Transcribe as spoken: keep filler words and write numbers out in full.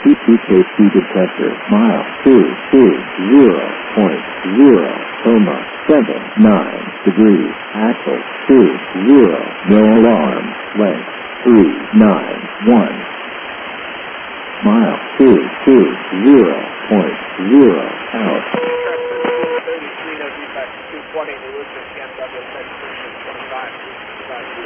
T K C detector. Mile two two zero point zero coma seven nine degrees. Axle two zero. No alarm. Length three nine one. Mile two two zero point zero out. thirty-three, no defect, two twenty, the Elizabeth, Camp Douglas, twenty-five,